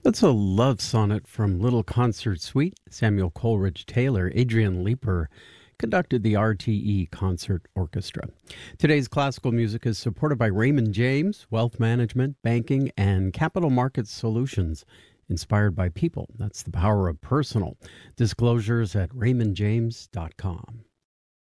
That's a love sonnet from Little Concert Suite. Samuel Coleridge Taylor, Adrian Leeper conducted the RTE Concert Orchestra. Today's classical music is supported by Raymond James, Wealth Management, Banking, and Capital Markets Solutions. Inspired by people. That's the power of personal. Disclosures at raymondjames.com.